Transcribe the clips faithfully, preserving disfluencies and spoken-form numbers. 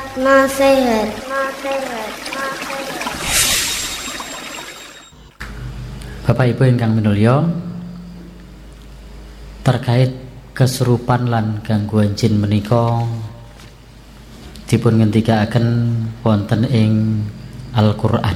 nasihat. Bapak Ibu ingkang minulya, terkait kesurupan lan gangguan jin menika dipun ngendikaaken wonten ing Al-Qur'an.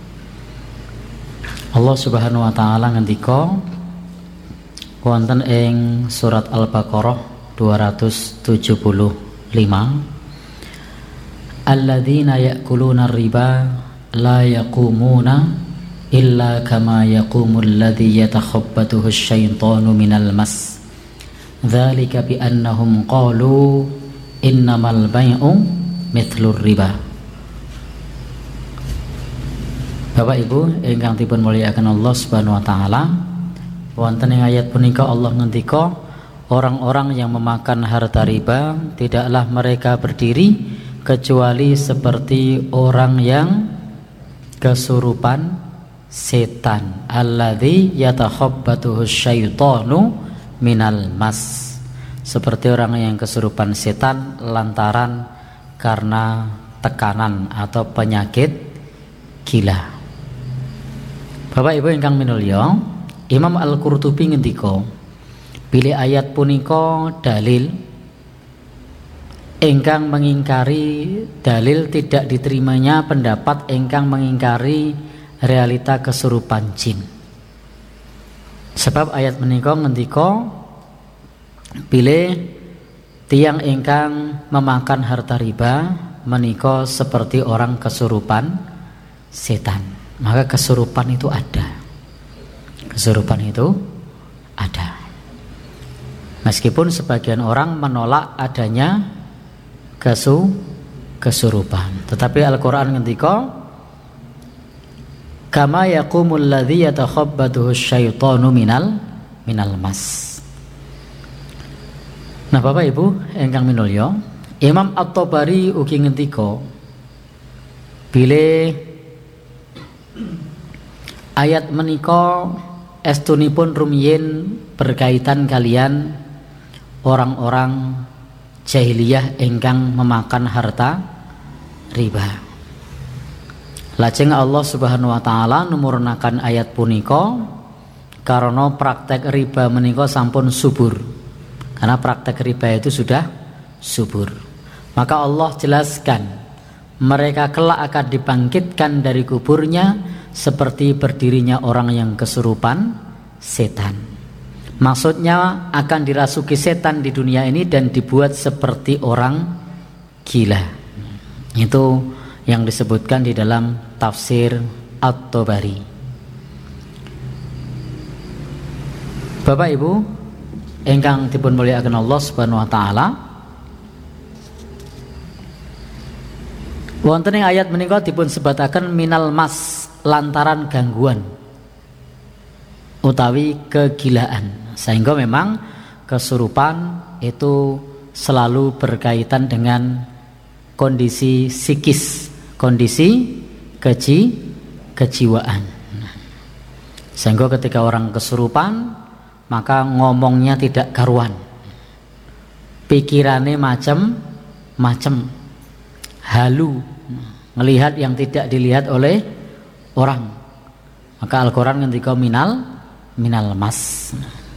Allah Subhanahu wa taala ngendika wonten ing surat Al-Baqarah dua ratus tujuh puluh lima, alladzina ya'kuluna riba la yaqumuna illa kama yaqumul ladzi yatakhabbathu asyaitanu minal mas dzalika bi annahum qalu innamal bai'u mithlur riba. Bapak Ibu ingkang dipun mulyakaken Allah Subhanahu wa taala, wonten ing ayat punika Allah ngendika orang-orang yang memakan harta riba tidaklah mereka berdiri kecuali seperti orang yang kesurupan setan, alladzi yatakhabbathu syaitanu minal mas, seperti orang yang kesurupan setan lantaran karena tekanan atau penyakit gila. Bapak Ibu ingkang minulya, Imam Al-Qurtubi ngendika bilih ayat punika dalil ingkang mengingkari dalil tidak diterimanya pendapat ingkang mengingkari realita kesurupan jin. Sebab ayat menika ngendika bilih tiang ingkang memakan harta riba menika seperti orang kesurupan setan. Maka kesurupan itu ada. Kesurupan itu ada. Meskipun sebagian orang menolak adanya kesu kesurupan, tetapi Al-Qur'an ngendika kama yaqumul ladzi yatakhabbathu asyaitanu minal minal mas. Nah Bapak Ibu ingkang minulya, Imam At-Tabari ugi ngendika bilih ayat menika estunipun rumiyin berkaitan kalian orang-orang jahiliyah ingkang memakan harta riba. Lajeng Allah Subhanahu wa taala numurnakan ayat punika karena praktek riba menika sampun subur. Karena praktek riba itu sudah subur. Maka Allah jelaskan mereka kelak akan dibangkitkan dari kuburnya seperti berdirinya orang yang kesurupan setan. Maksudnya akan dirasuki setan di dunia ini dan dibuat seperti orang gila. Itu yang disebutkan di dalam tafsir At-Tabari. Bapak Ibu ingkang dipun mulyakaken Allah Subhanahu wa taala, wonten ing ayat menika dipun sebataken minal mas, lantaran gangguan utawi kegilaan. Sehingga memang kesurupan itu selalu berkaitan dengan kondisi psikis, kondisi keji kejiwaan. Sehingga ketika orang kesurupan maka ngomongnya tidak karuan, pikirannya macam-macam, halu, melihat yang tidak dilihat oleh orang. Maka Al-Quran ngendika minal minal mas.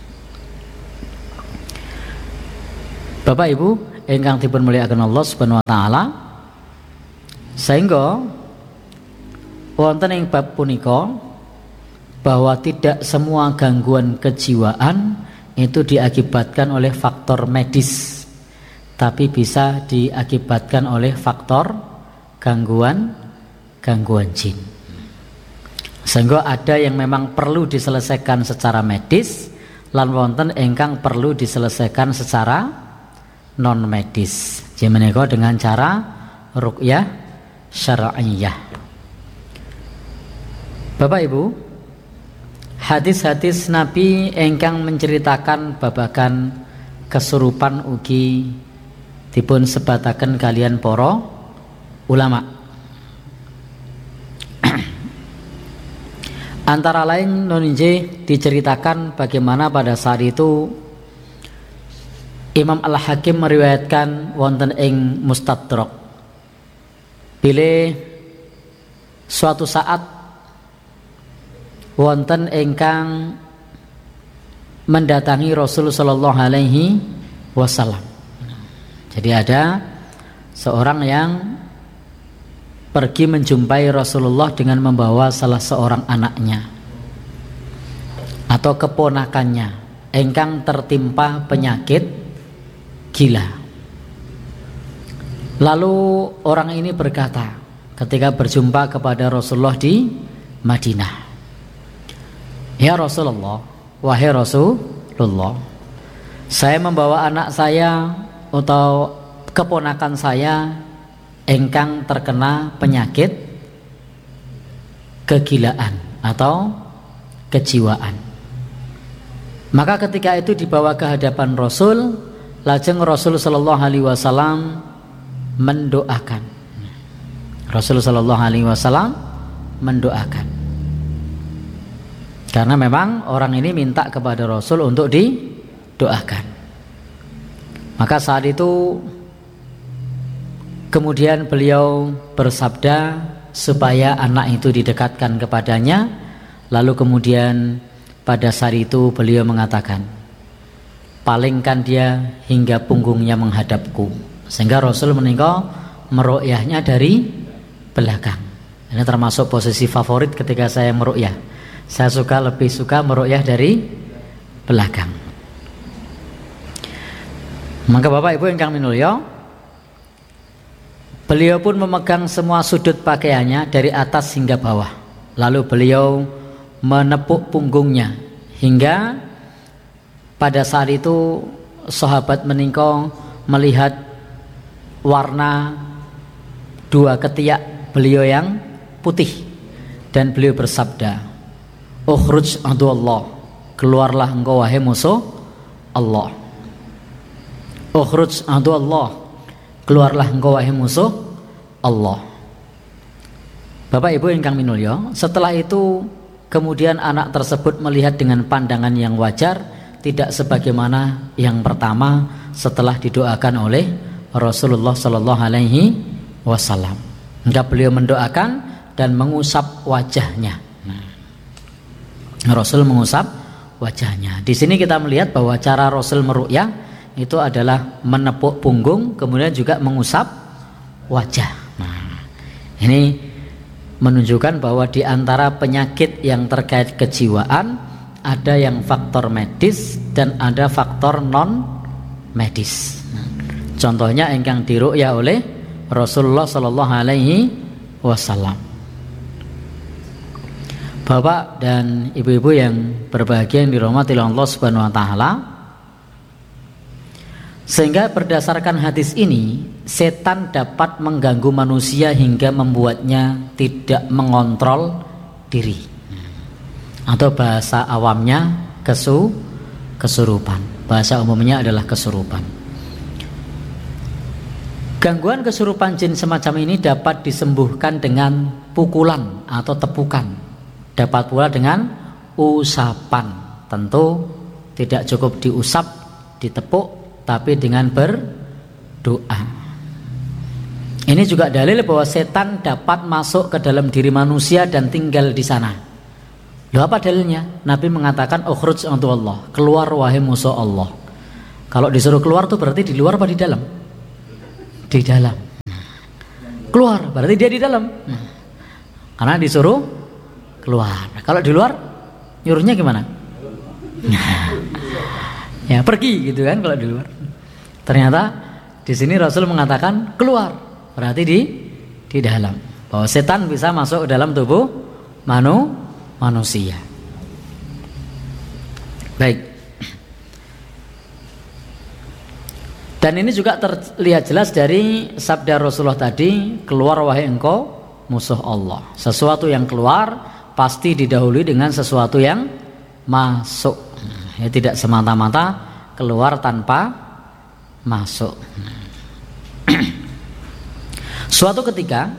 Bapak Ibu ingkang dipun mulyakaken Allah Subhanahu wa taala, sehingga wonten ing bab punika bahwa tidak semua gangguan kejiwaan itu diakibatkan oleh faktor medis, tapi bisa diakibatkan oleh faktor gangguan gangguan jin. Sehingga ada yang memang perlu diselesaikan secara medis, lan wonten ingkang perlu diselesaikan secara non medis. Jadi menika dengan cara ruqyah syar'iyyah. Bapak Ibu, hadis-hadis Nabi ingkang menceritakan babagan kesurupan ugi dipun sebataken kalian para ulama. Antara lain nonje diceritakan bagaimana pada saat itu Imam Al-Hakim meriwayatkan wonten ing Mustadrak Bilih suatu saat wonten ingkang mendatangi Rasul sallallahu alaihi wasallam. Jadi ada seorang yang pergi menjumpai Rasulullah dengan membawa salah seorang anaknya atau keponakannya ingkang tertimpa penyakit gila. Lalu orang ini berkata ketika berjumpa kepada Rasulullah di Madinah, "Ya Rasulullah, wahai Rasulullah, saya membawa anak saya atau keponakan saya engkang terkena penyakit kegilaan atau kejiwaan." Maka ketika itu dibawa ke hadapan Rasul, lajeng Rasul sallallahu alaihi wasallam mendoakan. Rasul sallallahu alaihi wasallam mendoakan. Karena memang orang ini minta kepada Rasul untuk didoakan. Maka saat itu kemudian beliau bersabda supaya anak itu didekatkan kepadanya. Lalu kemudian pada saat itu beliau mengatakan, "Palingkan dia hingga punggungnya menghadapku." Sehingga Rasul menika meru'yahnya dari belakang. Ini termasuk posisi favorit ketika saya meru'yah. Saya suka lebih suka meru'yah dari belakang. Maka Bapak Ibu ingkang minulya, beliau pun memegang semua sudut pakaiannya dari atas hingga bawah. Lalu beliau menepuk punggungnya hingga pada saat itu sahabat menika melihat warna dua ketiak beliau yang putih, dan beliau bersabda, "Ukhruj aduwallah, keluarlah engkau wahai musuh Allah. Ukhruj aduwallah, keluarlah engkau wahai musuh Allah." Bapak Ibu ingkang minulya, setelah itu kemudian anak tersebut melihat dengan pandangan yang wajar, tidak sebagaimana yang pertama setelah didoakan oleh Rasulullah sallallahu alaihi wasallam. Maka beliau mendoakan dan mengusap wajahnya. Nah, Rasul mengusap wajahnya. Di sini kita melihat bahwa cara Rasul meru'yah itu adalah menepuk punggung, kemudian juga mengusap wajah. Nah, ini menunjukkan bahwa di antara penyakit yang terkait kejiwaan ada yang faktor medis dan ada faktor non medis. Contohnya ingkang diru'yah oleh Rasulullah sallallahu alaihi wasallam. Bapak dan ibu-ibu yang berbahagia yang dirahmati oleh Allah Subhanahu wa taala, sehingga berdasarkan hadis ini setan dapat mengganggu manusia hingga membuatnya tidak mengontrol diri, atau bahasa awamnya kesu kesurupan. Bahasa umumnya adalah kesurupan. Gangguan kesurupan jin semacam ini dapat disembuhkan dengan pukulan atau tepukan, dapat pula dengan usapan. Tentu tidak cukup diusap, ditepuk, tapi dengan berdoa. Ini juga dalil bahwa setan dapat masuk ke dalam diri manusia dan tinggal di sana. Loh, apa dalilnya? Nabi mengatakan, "Ukhruj untuk Allah, keluar wahai musuh Allah." Kalau disuruh keluar tuh berarti di luar apa di dalam? Di dalam. Keluar berarti dia di dalam. Karena disuruh keluar. Kalau di luar nyuruhnya gimana? Ya pergi gitu kan kalau di luar. Ternyata di sini Rasul mengatakan keluar, berarti di di dalam. Bahwa setan bisa masuk ke dalam tubuh manu, manusia. Baik. Dan ini juga terlihat jelas dari sabda Rasulullah tadi, "Keluar wahai engkau musuh Allah." Sesuatu yang keluar pasti didahului dengan sesuatu yang masuk. Ya, tidak semata-mata keluar tanpa masuk. Suatu ketika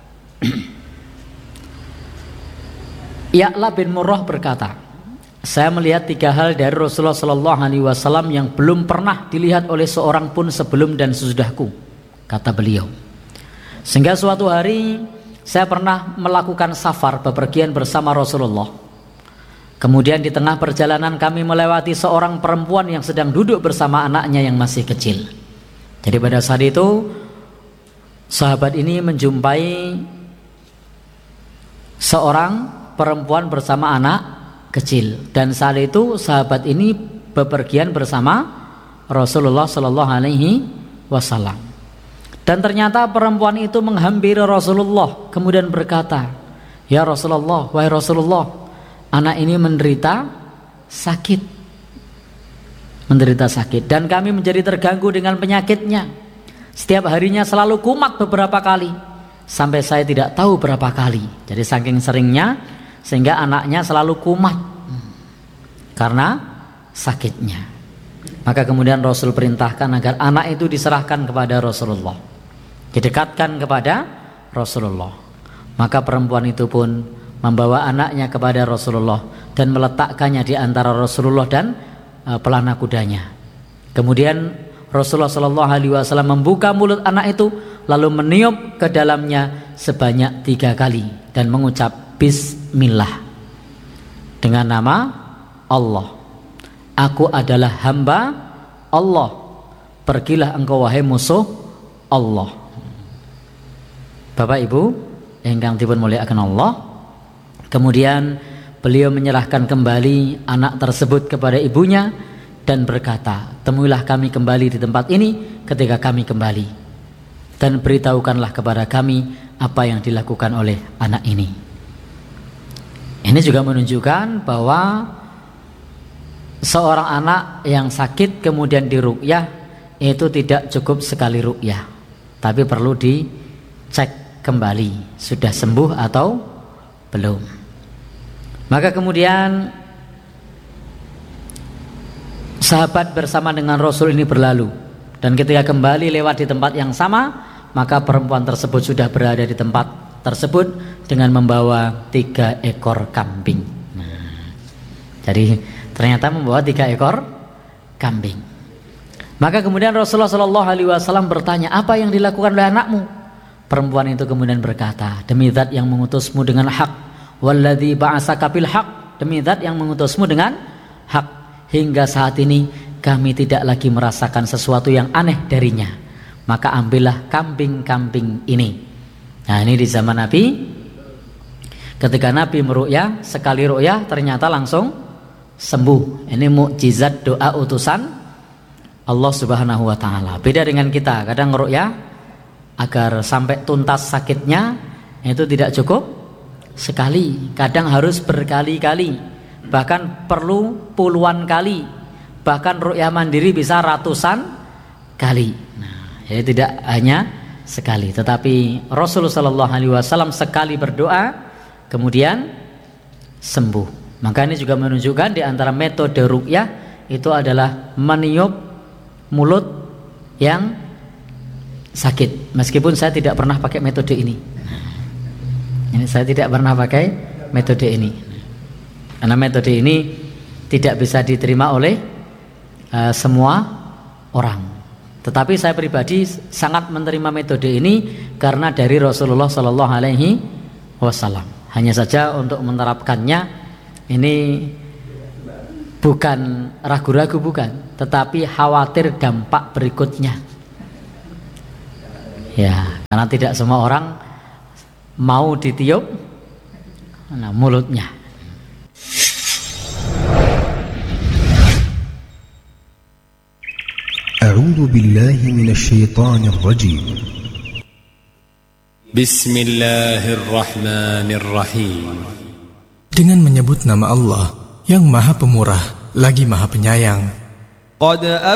Ya'la bin Murrah berkata, "Saya melihat tiga hal dari Rasulullah Sallallahu Alaihi Wasallam yang belum pernah dilihat oleh seorang pun sebelum dan sesudahku." Kata beliau, Sehingga suatu hari saya pernah melakukan safar, bepergian bersama Rasulullah. Kemudian di tengah perjalanan kami melewati seorang perempuan yang sedang duduk bersama anaknya yang masih kecil. Jadi pada saat itu sahabat ini menjumpai seorang perempuan bersama anak kecil, dan saat itu sahabat ini bepergian bersama Rasulullah Shallallahu Alaihi Wasallam. Dan ternyata perempuan itu menghampiri Rasulullah, kemudian berkata, "Ya Rasulullah, wahai Rasulullah, anak ini menderita sakit, menderita sakit, dan kami menjadi terganggu dengan penyakitnya. Setiap harinya selalu kumat beberapa kali, sampai saya tidak tahu berapa kali." Jadi saking seringnya sehingga anaknya selalu kumat karena sakitnya. Maka kemudian Rasul perintahkan agar anak itu diserahkan kepada Rasulullah, didekatkan kepada Rasulullah. Maka perempuan itu pun membawa anaknya kepada Rasulullah dan meletakkannya di antara Rasulullah dan uh, pelana kudanya. Kemudian Rasulullah Shallallahu Alaihi Wasallam membuka mulut anak itu, lalu meniup ke dalamnya sebanyak tiga kali dan mengucap Bismillah dengan nama Allah. Aku adalah hamba Allah, pergilah engkau wahai musuh Allah. Bapak Ibu ingkang dipun mulyakaken Allah, kemudian beliau menyerahkan kembali anak tersebut kepada ibunya dan berkata, "Temuilah kami kembali di tempat ini ketika kami kembali, dan beritahukanlah kepada kami apa yang dilakukan oleh anak ini." Ini juga menunjukkan bahwa seorang anak yang sakit kemudian diruqyah itu tidak cukup sekali ruqyah, tapi perlu dicek kembali sudah sembuh atau belum. Maka kemudian sahabat bersama dengan Rasul ini berlalu, dan ketika kembali lewat di tempat yang sama, maka perempuan tersebut sudah berada di tempat tersebut dengan membawa tiga ekor kambing. Nah, jadi ternyata membawa tiga ekor kambing. Maka kemudian Rasulullah Shallallahu Alaihi Wasallam bertanya, "Apa yang dilakukan oleh anakmu?" Perempuan itu kemudian berkata, "Demi zat yang mengutusmu dengan hak, walladzi ba'asaka bil haq, demi zat yang mengutusmu dengan hak, hingga saat ini kami tidak lagi merasakan sesuatu yang aneh darinya. Maka ambillah kambing-kambing ini." Nah, ini di zaman Nabi, ketika Nabi meruqyah, sekali ruqyah ternyata langsung sembuh. Ini mukjizat doa utusan Allah Subhanahu wa taala. Beda dengan kita, kadang ruqyah agar sampai tuntas sakitnya itu tidak cukup sekali, kadang harus berkali-kali, bahkan perlu puluhan kali, bahkan ruqyah mandiri bisa ratusan kali. Nah, jadi tidak hanya sekali, tetapi Rasulullah Shallallahu Alaihi Wasallam sekali berdoa kemudian sembuh. Maka ini juga menunjukkan di antara metode ruqyah itu adalah meniup mulut yang sakit. Meskipun saya tidak pernah pakai metode ini. Ini saya tidak pernah pakai metode ini. Karena metode ini tidak bisa diterima oleh uh, semua orang. Tetapi saya pribadi sangat menerima metode ini karena dari Rasulullah Shallallahu Alaihi Wasallam. Hanya saja untuk menerapkannya ini bukan ragu-ragu, bukan, tetapi khawatir dampak berikutnya. Ya, karena tidak semua orang mau ditiup nah, mulutnya. A'udzu billahi minasy syaithanir rajim. Bismillahirrahmanirrahim. Dengan menyebut nama Allah yang Maha Pemurah lagi Maha Penyayang. Qad